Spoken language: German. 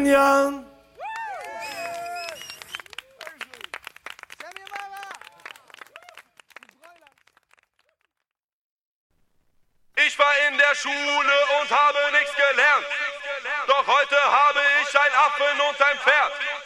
vielen Jahren. Ich war in der Schule und habe nichts gelernt. Doch heute habe ich ein Affen und ein Pferd.